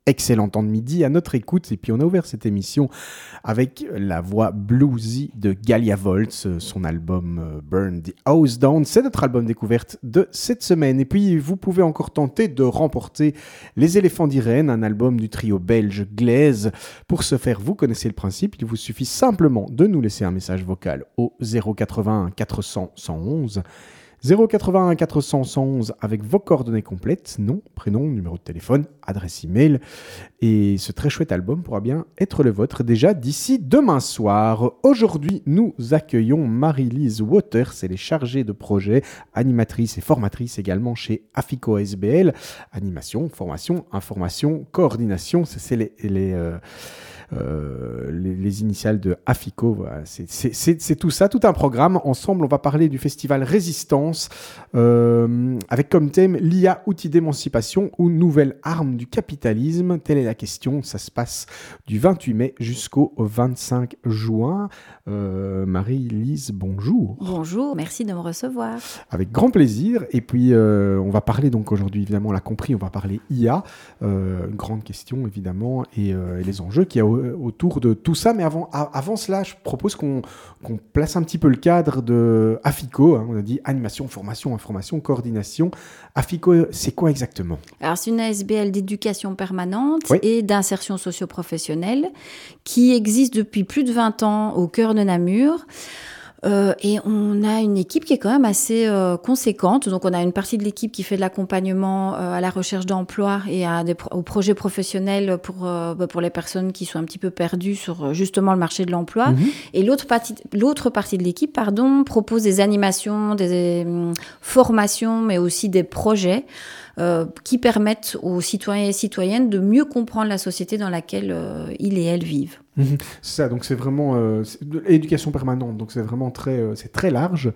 excellent temps de midi à notre écoute. Et puis on a ouvert cette émission avec la voix bluesy de Galia Volts, son album Burn the House Down. C'est notre album découverte de cette semaine. Et puis vous pouvez encore tenter de remporter Les Éléphants d'Irène, un album du trio belge Glaise. Pour ce faire, vous connaissez le principe, il vous suffit simplement de nous laisser un message vocal au 081 400 111. 081 400 111 avec vos coordonnées complètes, nom, prénom, numéro de téléphone, adresse email. Et ce très chouette album pourra bien être le vôtre déjà d'ici demain soir. Aujourd'hui, nous accueillons Marie-Lise Waters, elle est chargée de projet, animatrice et formatrice également chez Afico SBL. Animation, formation, information, coordination, c'est les initiales de Afico, voilà. C'est tout ça, tout un programme. Ensemble, on va parler du festival Résistance avec comme thème l'IA, outil d'émancipation ou nouvelle arme du capitalisme. Telle est la question. Ça se passe du 28 mai jusqu'au 25 juin. Marie-Lise, bonjour. Bonjour, merci de me recevoir. Avec grand plaisir. Et puis, on va parler donc aujourd'hui, évidemment, on l'a compris, on va parler IA. Une grande question, évidemment, et les enjeux qu'il y a autour de tout ça. Mais avant cela, je propose qu'on place un petit peu le cadre de Afico. On a dit animation, formation, information, coordination. Afico, c'est quoi exactement ? Alors, c'est une ASBL d'éducation permanente Oui. et d'insertion socio-professionnelle qui existe depuis plus de 20 ans au cœur de Namur. Et on a une équipe qui est quand même assez conséquente. Donc, on a une partie de l'équipe qui fait de l'accompagnement à la recherche d'emploi et aux projets professionnels pour les personnes qui sont un petit peu perdues sur justement le marché de l'emploi. Mmh. Et l'autre partie de l'équipe, propose des animations, des formations, mais aussi des projets qui permettent aux citoyens et citoyennes de mieux comprendre la société dans laquelle ils et elles vivent. C'est ça, donc c'est vraiment l'éducation permanente, donc c'est vraiment c'est très large.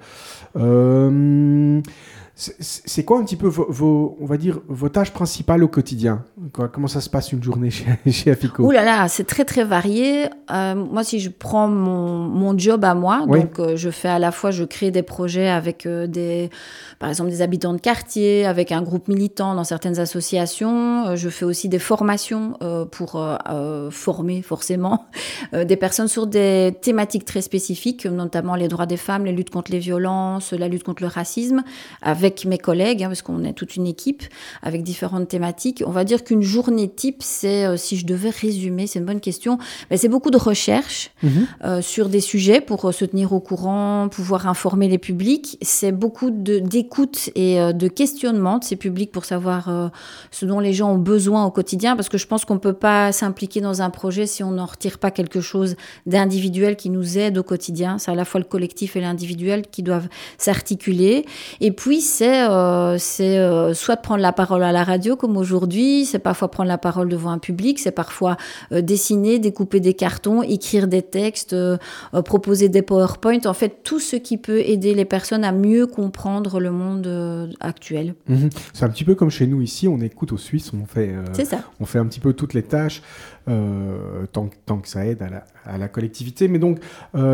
C'est quoi un petit peu on va dire, vos tâches principales au quotidien ? Comment ça se passe une journée chez Afico ? Ouh là là, c'est très très varié. Moi, si je prends mon job à moi, oui. Donc je fais à la fois, je crée des projets avec par exemple des habitants de quartier, avec un groupe militant dans certaines associations. Je fais aussi des formations pour former forcément des personnes sur des thématiques très spécifiques, notamment les droits des femmes, les luttes contre les violences, la lutte contre le racisme, avec mes collègues, parce qu'on est toute une équipe avec différentes thématiques. On va dire qu'une journée type, c'est, si je devais résumer, c'est une bonne question, mais c'est beaucoup de recherche sur des sujets pour se tenir au courant, pouvoir informer les publics. C'est beaucoup d'écoute et de questionnement de ces publics pour savoir ce dont les gens ont besoin au quotidien, parce que je pense qu'on ne peut pas s'impliquer dans un projet si on n'en retire pas quelque chose d'individuel qui nous aide au quotidien. C'est à la fois le collectif et l'individuel qui doivent s'articuler. Et puis, c'est soit de prendre la parole à la radio comme aujourd'hui, c'est parfois prendre la parole devant un public, c'est parfois dessiner, découper des cartons, écrire des textes, proposer des PowerPoint, en fait tout ce qui peut aider les personnes à mieux comprendre le monde actuel. C'est un petit peu comme chez nous ici, on écoute aux Suisses, on fait un petit peu toutes les tâches. Tant que ça aide à la collectivité. Mais donc,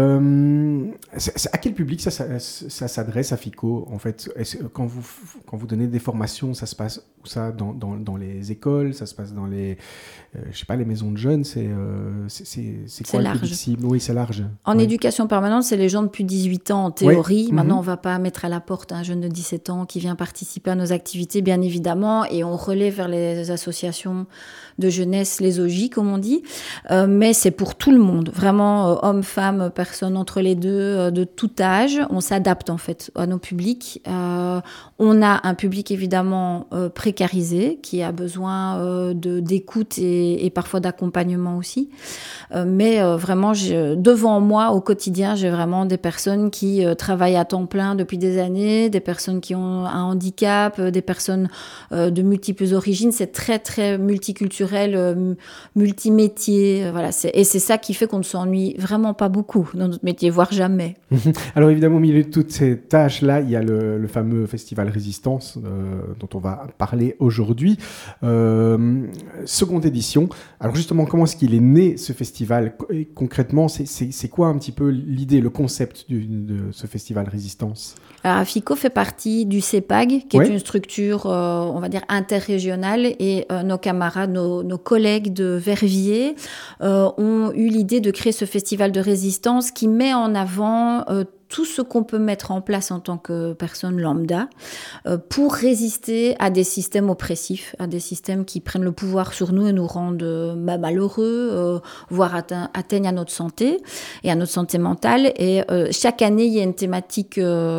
à quel public ça s'adresse à Afico, en fait ? Quand vous donnez des formations, ça se passe où ça, dans les écoles, ça se passe dans les maisons de jeunes, c'est quoi le public cible ? Oui, c'est large. En éducation permanente, c'est les gens depuis 18 ans en théorie. Oui. Maintenant, on ne va pas mettre à la porte un jeune de 17 ans qui vient participer à nos activités, bien évidemment, et on relaie vers les associations de jeunesse, les OJ, comme on dit. Mais c'est pour tout le monde, vraiment hommes, femmes, personnes entre les deux, de tout âge. On s'adapte en fait à nos publics. On a un public évidemment précarisé qui a besoin d'écoute et parfois d'accompagnement aussi. Mais vraiment, devant moi au quotidien, j'ai vraiment des personnes qui travaillent à temps plein depuis des années, des personnes qui ont un handicap, des personnes de multiples origines. C'est très très multiculturel, multimétier. Voilà, et c'est ça qui fait qu'on ne s'ennuie vraiment pas beaucoup dans notre métier, voire jamais. Alors évidemment, au milieu de toutes ces tâches-là, il y a le fameux festival Résistance dont on va parler parler aujourd'hui. Seconde édition. Alors justement, comment est-ce qu'il est né ce festival ? Et concrètement, c'est quoi un petit peu l'idée, le concept de ce festival Résistance ? Alors, AFICO fait partie du CEPAG, qui est une structure, on va dire, interrégionale. Et nos camarades, nos collègues de Verviers ont eu l'idée de créer ce festival de résistance qui met en avant tout ce qu'on peut mettre en place en tant que personne lambda pour résister à des systèmes oppressifs, à des systèmes qui prennent le pouvoir sur nous et nous rendent malheureux, voire atteignent à notre santé et à notre santé mentale. Et chaque année, il y a une thématique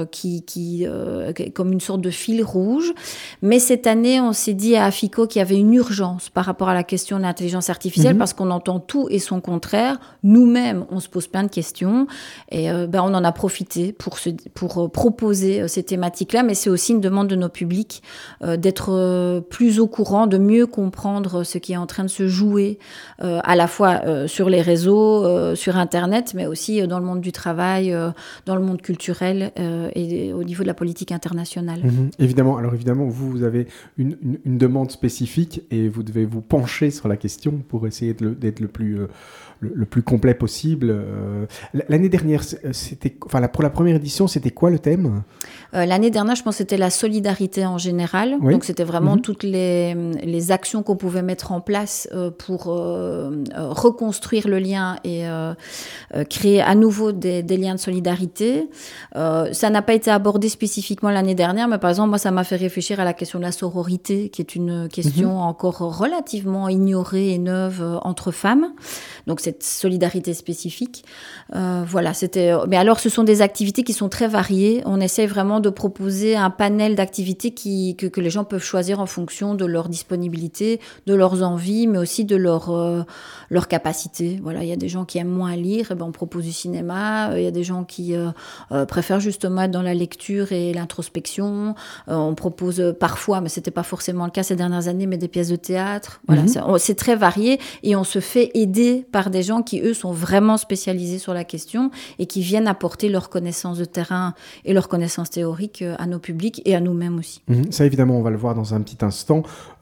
qui comme une sorte de fil rouge. Mais cette année, on s'est dit à AFICO qu'il y avait une urgence par rapport à la question de l'intelligence artificielle parce qu'on entend tout et son contraire. Nous-mêmes, on se pose plein de questions et on en a profité pour proposer ces thématiques-là, mais c'est aussi une demande de nos publics d'être plus au courant, de mieux comprendre ce qui est en train de se jouer à la fois sur les réseaux, sur Internet, mais aussi dans le monde du travail, dans le monde culturel et au niveau de la politique internationale. Évidemment, vous avez une demande spécifique et vous devez vous pencher sur la question pour essayer d'être le plus complet possible. L'année dernière, pour la première édition, c'était quoi le thème ? L'année dernière, je pense que c'était la solidarité en général. Oui. Donc, c'était vraiment toutes les actions qu'on pouvait mettre en place pour reconstruire le lien et créer à nouveau des liens de solidarité. Ça n'a pas été abordé spécifiquement l'année dernière, mais par exemple, moi, ça m'a fait réfléchir à la question de la sororité, qui est une question encore relativement ignorée et neuve entre femmes. Donc, cette solidarité spécifique. Voilà, c'était... Mais alors, ce sont des activités qui sont très variées. On essaie vraiment de proposer un panel d'activités que les gens peuvent choisir en fonction de leur disponibilité, de leurs envies, mais aussi de leur capacité. Voilà, il y a des gens qui aiment moins lire, et on propose du cinéma. Il y a des gens qui préfèrent justement être dans la lecture et l'introspection. On propose parfois, mais c'était pas forcément le cas ces dernières années, mais des pièces de théâtre. Voilà, c'est très varié et on se fait aider par des gens qui, eux, sont vraiment spécialisés sur la question et qui viennent apporter leur connaissance de terrain et leur connaissance théorique à nos publics et à nous-mêmes aussi. Ça, évidemment, on va le voir dans un petit instant.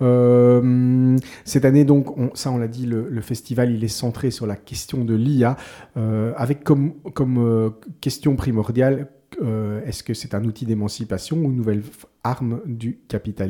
Cette année, donc, on l'a dit, le festival, il est centré sur la question de l'IA, avec comme question primordiale, est-ce que c'est un outil d'émancipation ou une nouvelle arme du capitalisme ?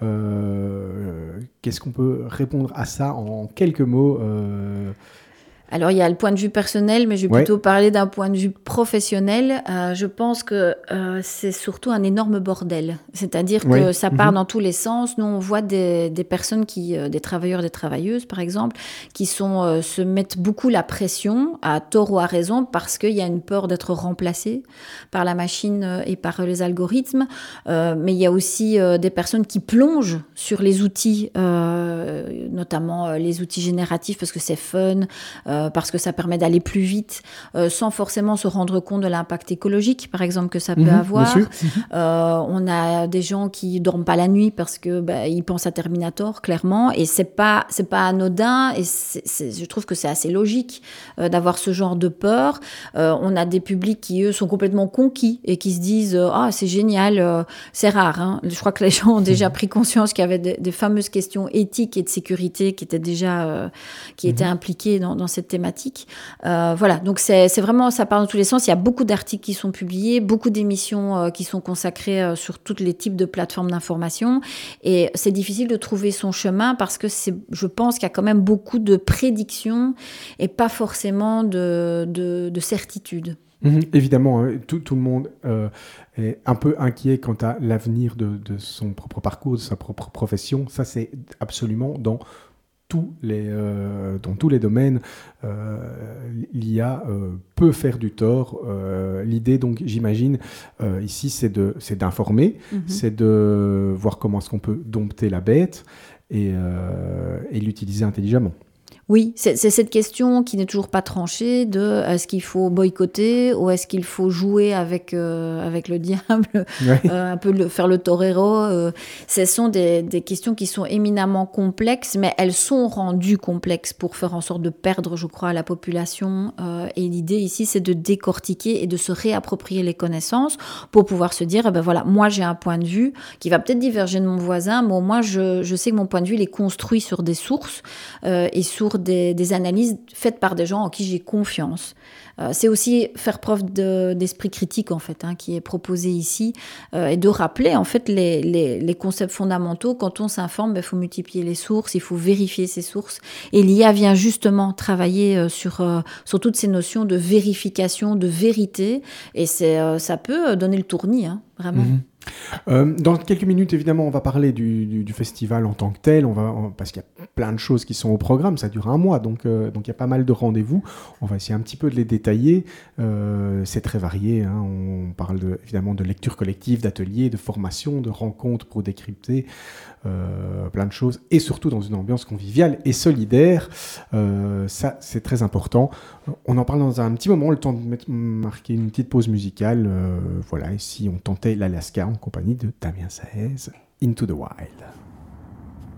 Qu'est-ce qu'on peut répondre à ça en quelques mots ? Alors, il y a le point de vue personnel, mais je vais plutôt parler d'un point de vue professionnel. Je pense que c'est surtout un énorme bordel. C'est-à-dire que ça part dans tous les sens. Nous, on voit des personnes des travailleurs, des travailleuses, par exemple, qui se mettent beaucoup la pression, à tort ou à raison, parce qu'il y a une peur d'être remplacés par la machine et par les algorithmes. Mais il y a aussi des personnes qui plongent sur les outils, notamment les outils génératifs, parce que c'est fun, parce que ça permet d'aller plus vite, sans forcément se rendre compte de l'impact écologique, par exemple, que ça peut avoir. On a des gens qui dorment pas la nuit parce que ils pensent à Terminator, clairement, et c'est pas anodin, et je trouve que c'est assez logique d'avoir ce genre de peur. On a des publics qui, eux, sont complètement conquis et qui se disent c'est génial, c'est rare. Hein. Je crois que les gens ont déjà pris conscience qu'il y avait des fameuses questions éthiques et de sécurité qui étaient déjà étaient impliquées dans cette thématique. Voilà, donc c'est vraiment, ça part dans tous les sens. Il y a beaucoup d'articles qui sont publiés, beaucoup d'émissions qui sont consacrées sur tous les types de plateformes d'information, et c'est difficile de trouver son chemin parce que je pense qu'il y a quand même beaucoup de prédictions et pas forcément de certitude. Évidemment, tout le monde est un peu inquiet quant à l'avenir de son propre parcours, de sa propre profession. Ça, c'est absolument dans tous les domaines. L'IA peut faire du tort. L'idée, donc, j'imagine, ici, c'est d'informer, c'est de voir comment est-ce qu'on peut dompter la bête et l'utiliser intelligemment. Oui, c'est cette question qui n'est toujours pas tranchée de est-ce qu'il faut boycotter ou est-ce qu'il faut jouer avec le diable, un peu faire le torero. Ce sont des questions qui sont éminemment complexes, mais elles sont rendues complexes pour faire en sorte de perdre, je crois, la population. Et l'idée ici, c'est de décortiquer et de se réapproprier les connaissances pour pouvoir se dire, voilà, moi j'ai un point de vue qui va peut-être diverger de mon voisin, mais au moins je sais que mon point de vue il est construit sur des sources et sur des analyses faites par des gens en qui j'ai confiance. C'est aussi faire preuve d'esprit critique en fait, qui est proposé ici, et de rappeler en fait les concepts fondamentaux. Quand on s'informe, il faut multiplier les sources, il faut vérifier ces sources. Et l'IA vient justement travailler sur toutes ces notions de vérification, de vérité, et ça peut donner le tournis, vraiment. Mm-hmm. Dans quelques minutes, évidemment, on va parler du festival en tant que tel, parce qu'il y a plein de choses qui sont au programme, ça dure un mois, donc il y a pas mal de rendez-vous. On va essayer un petit peu de les détailler. C'est très varié, on parle évidemment de lecture collective, d'ateliers, de formation, de rencontres pour décrypter, plein de choses, et surtout dans une ambiance conviviale et solidaire. Ça, c'est très important. On en parle dans un petit moment, le temps de marquer une petite pause musicale. Voilà, ici on tentait l'Alaska en compagnie de Damien Saez, Into the Wild.